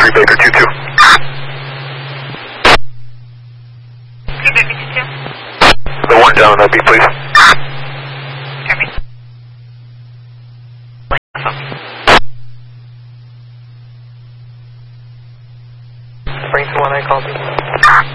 3 Baker 22. The one down, that'd be please. Copy. Spring to 1, I called you.